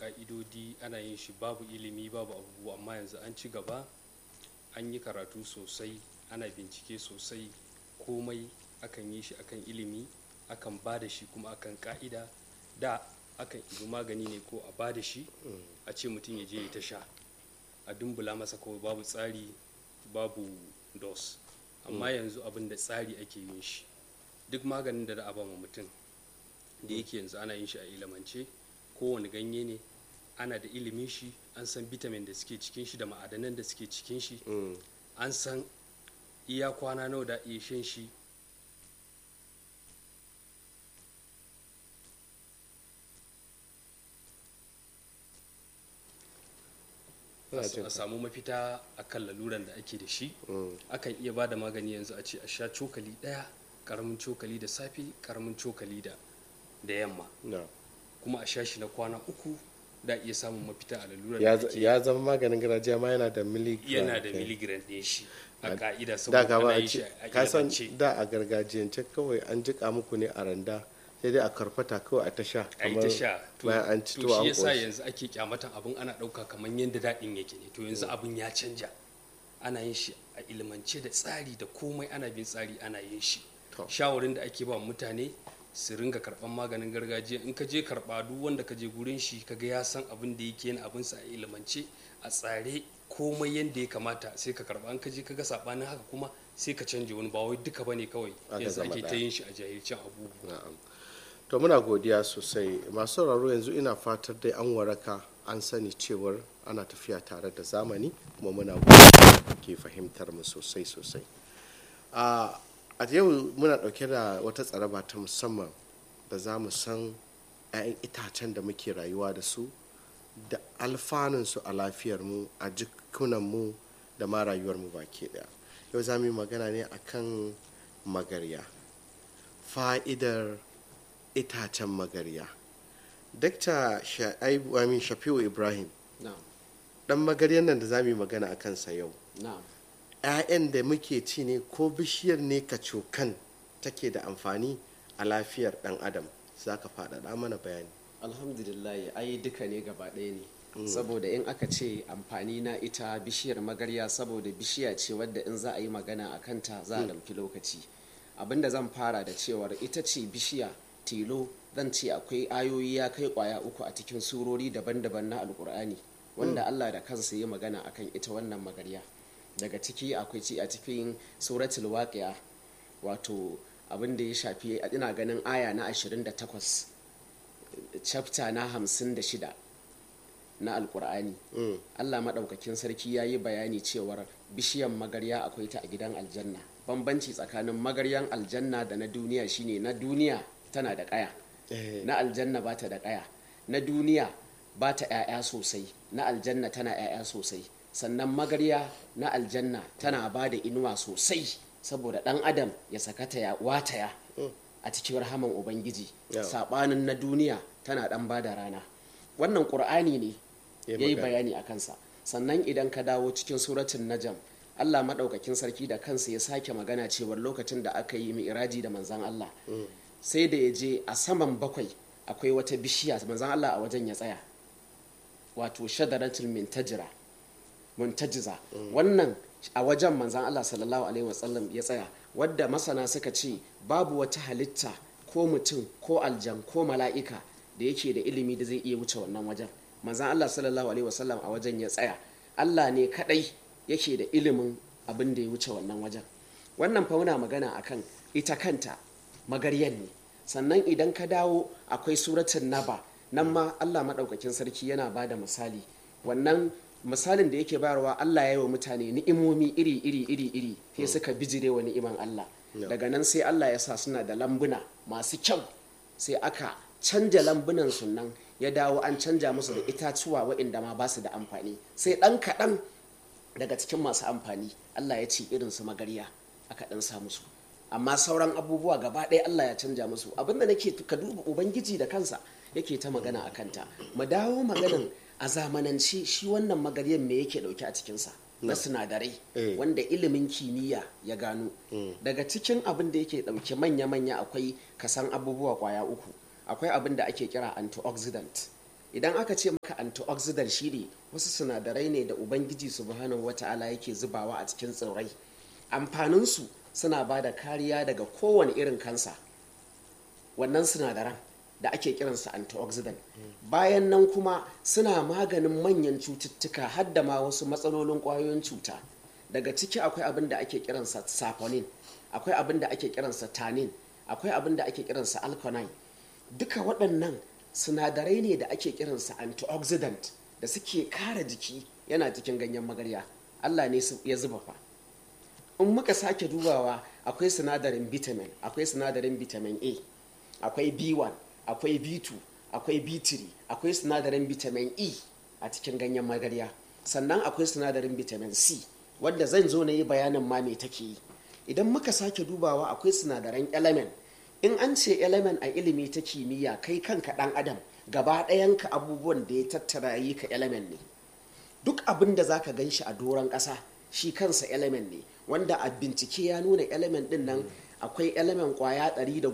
ka'idodi ana yin shi babu ilimi babu abubuwa, amma yanzu an ci gaba, an yi karatu sosai, ana bincike sosai, komai akan yi shi akan ilimi, akan ba da shi kuma akan ka'ida. Da akan ibi magani ne ko a ba da shi a ce mutum ya je ya ta sha, a dumbula masa kawai babu tsari babu dos. Amma yanzu abin da tsari ake yin shi, duk maganin da a ba ma mutum da yake yanzu ana yin shi a ilimance. Kowane ganye ne ana da ilimin shi, an san vitamin da suke cikin shi da ma'adanan da suke cikin shi, an san iya kwana nawa da iya shan shi. A samu mafita a kan laluran da ake da shi. Akan iya ba da magani yanzu a ce a sha cokali ɗaya, ƙaramin cokali da safe, ƙaramin cokali da yamma, kuma a sha shi na kwana 3 da iya samun mafita a laluran da ake. Ya zama maganin gargajiya ma yana da miligram. Yana da miligram ɗin shi a ka'ida, saboda ana yin shi a ilimance. Da a gargajiyance kawai an jika muku ne a randa, sai dai a karfata kawai a ta sha kamar bayan an ci tuwa an koshi. To shi yasa yanzu ake kyamatan abin, ana ɗauka kamar yadda daɗin yake ne. To yanzu abin ya canja, ana yin shi a ilimance da tsari da komai, ana bin tsari ana yin shi. Shawarin da ake ba mutane su ringa karɓan maganin gargajiya, in ka je karɓa, duk wanda ka je gurin shi kaga ya san abin da yake yin abinsa a ilimance, a tsare, komai yadda ya kamata, sai ka karɓa. In ka je kaga saɓanin haka kuma sai ka canja wani, ba wai duka bane kawai yanzu ake ta yin shi a jahilcin abubuwa. To muna godiya sosai masu sauraro. Yanzu ina fatar dai an waraka, an sani cewar ana tafiya tare da zamani, kuma muna godiya ke fahimtar mu sosai. A yau muna dauke da wata tsaraba ta musamman da za mu san 'ya'yan itacen da muke rayuwa da su, da alfanunsu a lafiyarmu, a jikunanmu, da ma rayuwarmu baki daya. Yau za mu yi magana ne akan magarya, fa'idar itacen magarya. Dakta Shafi'u Ibrahim, dan magaryan nan da za mu yi magana a kansa yau, 'ya'yan da muke ci ne ko bishiyar ne kacokan take da amfani a lafiyar dan adam? Za ka faɗaɗa mana bayani. Alhamdulillah, ai duka ne gaba ɗaya ne. Saboda in aka ce amfani na ita bishiyar magarya, saboda bishiya ce wadda in za a yi magana a kanta za a ɗauki lokaci. Abinda zan fara da cewar ita ce bishiya tilo, zan ce akwai ayoyi ya kai kwaya 3 a cikin surori daban-daban na alkur'ani wanda Allah da kansa ya magana akan ita wannan magarya. Daga ciki akwai ci a cikin suratul waqi'a, wato abin da ya shafi, ina ganin aya na 28 chapter na 56 na alkur'ani. Allah maɗaukakin sarki ya yi bayani cewar bishiyan magarya akwai ta a gidan aljanna. Bambanci tsakanin magaryan aljanna da na duniya shine na duniya tana da ƙaya, na aljanna ba ta da ƙaya. Na duniya ba ta 'ya'ya sosai, na aljanna tana 'ya'ya sosai. Sannan magarya na aljanna tana ba da inuwa sosai, saboda ɗan adam ya sakata ya wataya a cikin rahaman ubangiji. Saɓanin na duniya tana ɗan ba da rana. Wannan ƙur'ani ne ya yi bayani a kansa. Sannan idan ka dawo cikin suratun najam, Allah maɗaukakin sarki da kansa ya sake magana cewar lokacin da aka yi mi'raji da manzan Allah, sai da ya je a saman 7 akwai wata bishiya, manzan Allah a wajen ya tsaya, wato shadaratul muntajiza. Wannan a wajen manzan Allah sallallahu alaihi wasallam ya tsaya, wadda masana suka ce babu wata halitta ko mutum ko aljan ko mala'ika da yake da ilimi da zai iya wuce wannan wajen. Manzan Allah sallallahu alaihi wasallam a wajen ya tsaya. Allah ne kadai yake da ilimin abin da ya wuce wannan wajen. Wannan fa muna magana akan ita kanta magaryan ne. Sannan idan ka dawo akwai suratul naba, nan ma Allah maɗaukakin sarki yana ba da misali. Wannan misalin da yake bayarwa, Allah ya yi wa mutane ni'imomi iri sai suka bijire wa ni'iman Allah. Daga nan sai Allah ya sa suna da lambuna masu kyau, sai aka canja lambunan sunan, ya dawo an canja musu da itatuwa waɗanda ma ba su da amfani, sai ɗan kaɗan daga cikin masu amfani Allah ya ce irin su magarya aka ɗan sa musu, amma sauran abubuwa gaba ɗaya Allah ya canja musu. Abinda nake ka duba ubangiji da kansa yake ta magana a kanta. Mu dawo maganan a zamanance, shi wannan magaryan me yake ɗauke a cikinsa na sinadarai wanda ilimin kimiyya ya gano. Daga cikin abin da yake ɗauke manya-manya akwai kasan abubuwa kwaya 3. Akwai abin da ake kira antioxidant, idan aka ce maka antioxidant shine wasu sinadarai ne da ubangiji subhanahu wata'ala yake zubawa a cikin tsirrai. Amfaninsu suna ba da kariya daga kowane irin kansa, wannan sinadaran da ake kiransa antioxidant. Bayan nan kuma suna maganin manyan cututtuka har da ma wasu matsalolin ƙwayoyin cuta. Daga ciki akwai abin da ake kiransa saponin, akwai abin da ake kiransa tannin, akwai abin da ake kiransa alkaline. Duka waɗannan sinadarai ne da ake kiransa antioxidant da suke kare jiki, yana cikin ganyen magarya. Allah ne ya zuba fa. In muka sake dubawa akwai sinadarin vitamin, akwai sinadarin vitamin A, akwai B1, akwai B2, akwai B3, akwai sinadarin vitamin E a cikin ganyen magarya. Sannan akwai sinadarin vitamin C wadda zan zo na yi bayanin ma me take yi. Idan muka sake dubawa akwai sinadaran element. In an ce element a ilimi ta kimiyya, kai kanka ɗan adam gaba ɗayanka abubuwan da ya tattara yi ka element ne. Duk abin da za ka gan shi a doron ƙasa shi kansa element ne, wanda a bincike ya nuna element ɗin nan akwai element kwaya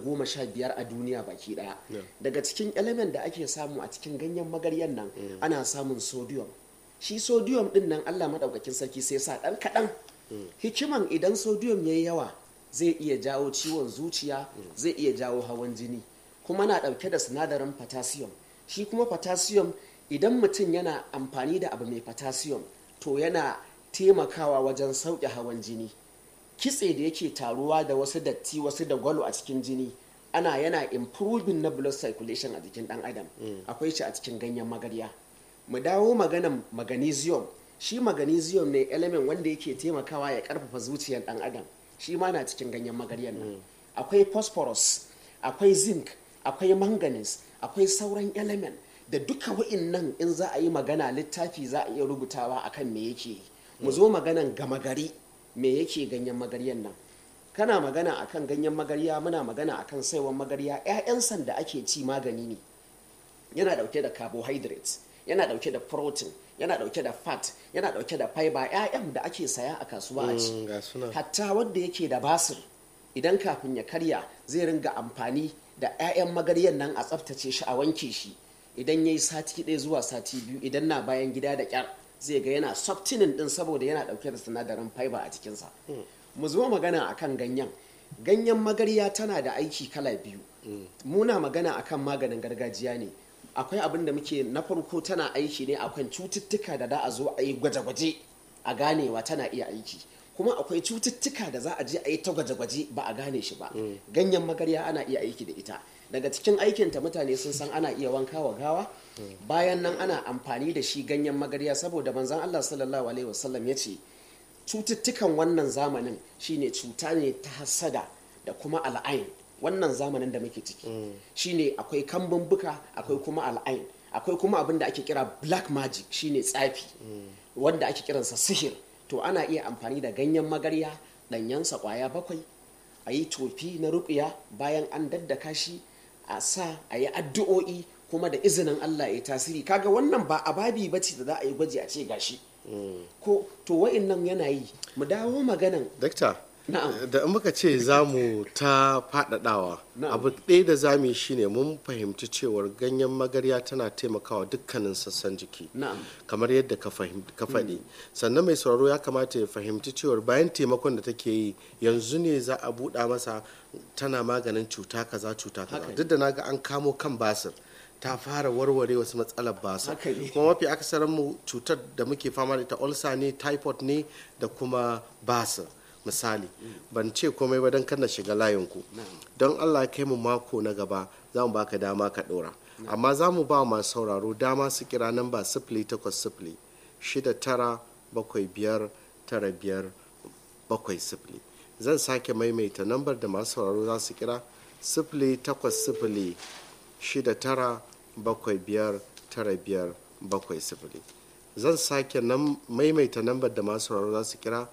115 a duniya baki ɗaya. Daga cikin element da ake samu a cikin ganyen magaryan nan ana samun sodium. Shi sodium ɗin nan Allah maɗaukakin sarki sai sa ɗan kaɗan. Hikiman idan sodium ya yi yawa zai iya jawo ciwon zuciya, zai iya jawo hawan jini, kuma na ɗauke da sinadarin potassium. Shi kuma potassium idan mutum yana amfani da abu mai potassium to yana taimakawa wajen sauƙe hawan jini. Kitse da yake taruwa da wasu datti, wasu da gwalo a cikin jini, yana improving na blood circulation a jikin ɗan adam. Akwai shi a cikin ganyen magarya. Mu dawo maganan magnesium. Shi magnesium ne element wanda yake taimakawa ya karfafa zuciyar ɗan adam. Shi ma na cikin ganyen magaryan nan. Akwai phosphorus, akwai zinc, akwai manganese, akwai sauran element da duka wa'innan in za a yi magana littafi za a iya rubutawa akan me yake. Mu zo maganan gama gari, me yake ganyen magaryan nan. Kana magana akan ganyen magarya, muna magana akan saiwan magarya. 'Ya'yan sanda ake ci magani ne. Yana dauke da carbohydrates, yana dauke da protein, yana dauke da fat, yana dauke da fiber. 'Ya'yan da ake saya a kasuwa a ci. Hatta wanda yake da basir, idan kafin ya karya zai ringa amfani da 'ya'yan magaryan nan a tsaftace shi, a wanke shi. Idan ya yi sati 1 zuwa sati 2, idan na bayan gida da kyar, zai ga yana softening din saboda yana dauke da sinadarin fiber a cikinsa. Mu zo magana akan ganyen. Ganyen magarya tana da aiki kala biyu. Muna magana akan maganin gargajiya ne. Akwai abin da muke na farko, tana aiki ne akan cututtuka da za a zo a yi gwaje-gwaje a ganewa tana iya aiki. Kuma akwai cututtuka da za a je a yi ta gwaje-gwaje ba a gane shi ba. Ganyen magarya ana iya aiki da ita. Daga cikin aikinta mutane sun san ana iya wanka wa gawa. Bayan nan ana amfani da shi ganyen magarya saboda manzon Allah sallallahu alaihi wasallam ya ce cututtukan wannan zamanin shine cuta ne ta hasada da kuma al'ain. Wannan zamanin da muke ciki shine akwai kambun buka, akwai kuma al'ain, akwai kuma abin da ake kira black magic, shine tsafi wanda ake kiransa sihir. To ana iya amfani da ganyen magarya ɗanyensa kwaya 7, a yi tofi na ruƙiya, bayan an daddaka shi a sa a yi addu'o'i, kuma da izinin Allah ya tasiri. Kaga wannan ba a babi bace da za a yi gwaji a ce gashi ko to wa'innan yana yi. Mu dawo maganan dakta. Da in muka ce za mu ta faɗaɗawa, abu ɗaya da za mu yi shine mun fahimci cewar ganyen magarya tana taimakawa dukkanin sassan jiki, kamar yadda ka faɗi. Sannan mai sauraro ya kamata ya fahimci cewar bayan taimakon da take yi, yanzu ne za a buɗa masa tana maganin cuta kaza cuta kaza. Duk da naga an kamo kan basir, ta fara warware wasu matsalar basir. Kuma mafi akasarin mu cutar da muke fama da ita ulcer ne, typhoid ne, da kuma basir. Misali, ban ce komai ba don kana shiga layinku. Don Allah kai mu mako na gaba za mu baka dama ka ɗora. Amma za mu ba masu sauraro dama su kira namba 08069759570. Zan sake maimaita nambar da masu sauraro za su kira 08069759570. Zan sake maimaita nambar da masu sauraro za su kira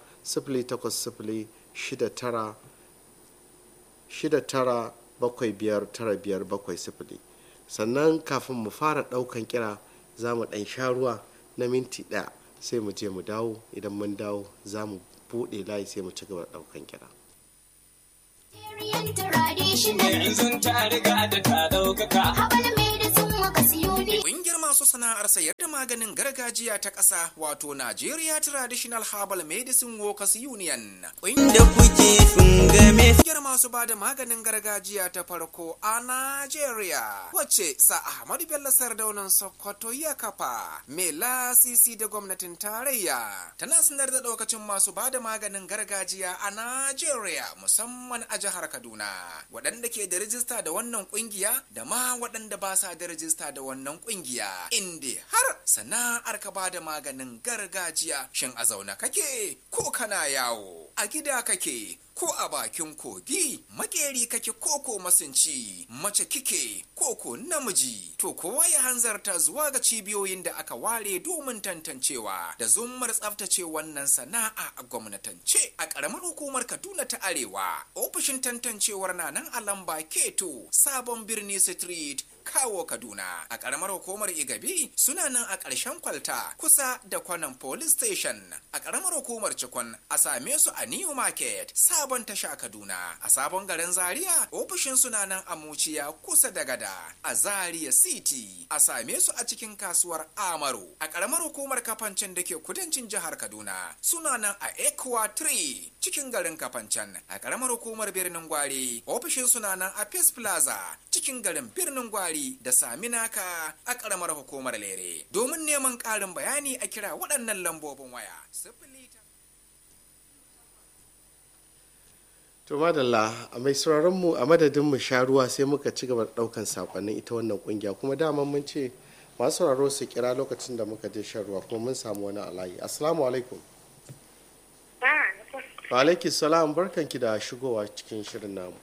08069759570. Sannan kafin mu fara daukan kira za mu dan sha ruwa na minti 1, sai mu je mu dawo. Idan mun dawo za mu bude layi sai mu ci gaba da daukan kira. Yanzu ta riga da ta daukaka. Ƙungiyar masu sana'ar sayar da maganin gargajiya ta ƙasa wato Nigeria Traditional Herbal Medicine Workers Union. Ƙungiyar masu ba da maganin gargajiya ta farko a Najeriya wacce sa Ahmadu Bello Sardaunan Sokoto ya kafa mai lasisi da gwamnatin tarayya. Tana sanar da ɗaukacin masu ba da maganin gargajiya a Najeriya musamman a jihar Kaduna waɗanda ke da rijista da wannan ƙungiya da ma waɗanda ba sa da rijista da wannan ƙungiya. Inda har sana'ar ka ba da maganin gargajiya shin a zauna kake ko kana yawo a gida kake ko a bakin kogi makeri kake koko masunci mace kike koko namiji to kowa ya hanzarta zuwa ga cibiyoyin da aka ware domin tantancewa da zummar tsaftace wannan sana'a a gwamnatance a ƙaramar hukumar Kaduna ta Arewa. Ofishin tantancewar na nan a lamba Keto Sabon Birni Street Kawo Kaduna. A ƙaramar hukumar Igabi suna nan a ƙarshen kwalta kusa da Kwanan Police Station. A ƙaramar hukumar Cikon a same su a New Market Sabon Tasha Kaduna. A sabon garin Zaria ofishin suna nan a Muciya kusa da Gada. A Zaria City a same su a cikin kasuwar Amaru. A ƙaramar hukumar Kafancen da ke kudancin jihar Kaduna suna nan a Equa 3 cikin garin Kafancen. A ƙaramar hukumar Birnin Gwari ofishin suna nan a Peace Plaza cikin garin Birnin Gwari da Saminaka a ƙaramar hukumar Lere. Domin neman ƙarin bayani a kira waɗannan lambobin waya. To madalla a mai sauraron mu a madadin mu sha ruwa sai muka ci gaba da daukan sakonnin ita wannan kungiya kuma dama mun ce masu sauraro su kira lokacin da muka je shan ruwa kuma mun samu wani alayi. Assalamu alaikum. Wa alaikum salam, barkanki da shigowa cikin shirin namu.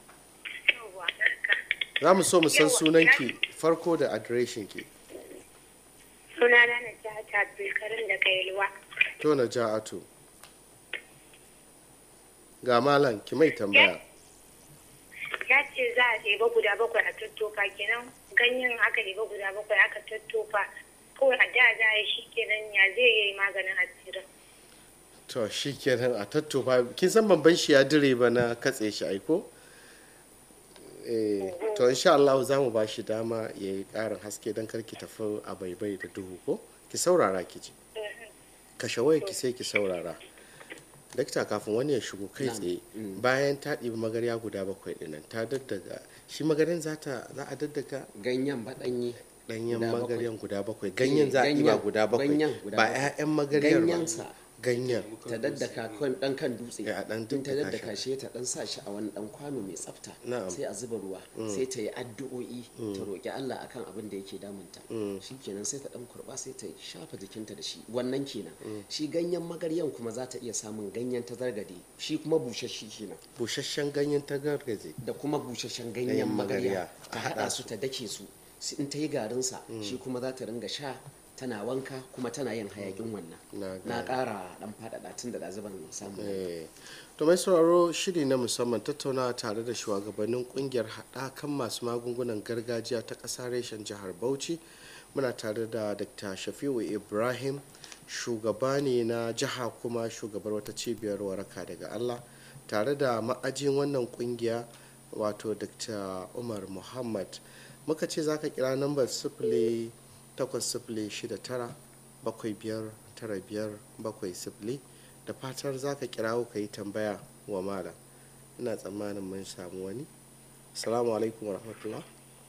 Za mu so mu san sunanki farko da adireshin ki. Sunana na Ja'atu Abdulkarim daga Yalwa. To na Ja'atu. Ga malam ki mai tambaya. Ya ce za a ɗeba guda 7 a tattofa kenan ganyen aka ɗeba guda 7 aka tattofa kawai a da za a yi shi kenan ya zai yi maganin asirin. To shi kenan a tattofa kin san ban shi ya dire ba na katse shi aiko? To insha Allah za mu ba shi dama ya yi ƙarin haske don karki tafi a baibai da duhu ko ki saurara ki ji kashe waya ki sai ki saurara dakta kafin wani ya shigo kai tsaye bayan ta ɗibi magarya guda 7 ɗinnan ta daddaga shi magarin za a daddaga ganyen baɗanyi ɗanyen magaryan guda 7 ganyen za a ɗiba guda 7 ba 'ya'yan magaryar ba ganyen ta daddaka dan kan dutse tun ta daddaka shi ta dan sa shi a wani dan kwano mai tsafta sai a zuba ruwa sai ta yi addu'o'i ta roki Allah akan abin da yake damunta shikenan sai ta dan kurba sai ta shafa jikinta da shi wannan kenan shi ganyen magaryan kuma za ta iya samun ganyen tazargade shi kuma bushashe kenan bushashen ganyen tazargade da kuma bushashen ganyen magarya ta hada su ta dake su in ta yi garin sa shi kuma za ta ringa sha tana wanka kuma tana yin hayakin wannan na ƙara dan faɗaɗa tun da ɗazuban samu. To mai sauraro shiri na musamman tattaunawa tare da shugabannin kungiyar haɗakan masu magungunan gargajiya ta ƙasa reshen jihar Bauchi muna tare da Dr. Shafi'u Ibrahim shugaba ne na jiha kuma shugabar wata cibiyar waraka daga Allah tare da ma'ajin wannan kungiya wato Dr. Umar Muhammad muka ce za ka kira nambar 0809-7595-70 da fatar za ka kirawo ka yi tambaya wa malam ina tsammanin mun samu wani. Assalamu alaikum wa rahmatullah.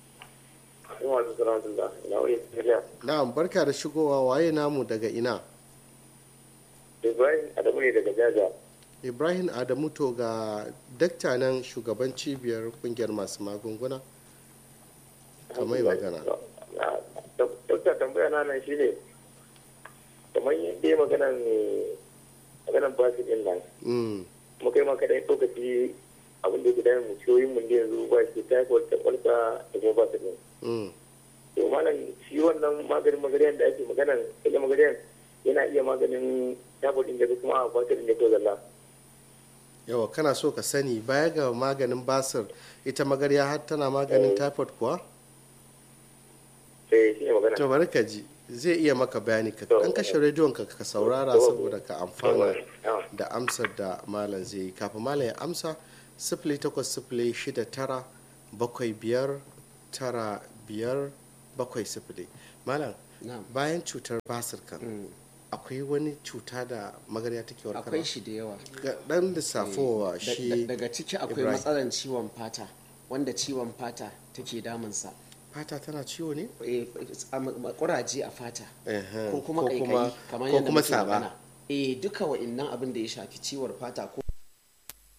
Na'am barka da shigowa waye namu daga ina? Ibrahim Adamu ne daga Jaja. Ibrahim Adamu to ga dakta nan shugaban cibiyar kungiyar masu magunguna kamar magana. Dokta tambaya na nan shi ne kamar yadda ya maganan basu din nan. Kuma kai maka dai lokaci abin da gudanar mu ciyoyin mun da yanzu ba shi typhoid da kwalsa da kuma basu din. To malam shi wannan maganin magariyan da ake maganan ita magariyan yana iya maganin typhoid din da kuma a basu din da ke zalla. Yawa kana so ka sani baya ga maganin basir ita magarya har tana maganin typhoid kuwa? To bari ka ji zai iya maka bayani ka dan kashe rediyon ka saurara saboda ka amfana da amsar da malam zai yi kafin malam ya amsa 0806975995 700. Malam, bayan cutar basir kan akwai wani cuta da magarya take warkarwa? Akwai shi da yawa. Dan lissafowa shi daga ciki akwai matsalar ciwon fata, wanda ciwon fata take damunsa. Fata tana ciwo ne? Kuraje a fata ko kuma kaikayi kamar yadda muke magana. Duka wa'annan abin da ya shafi ciwon fata ko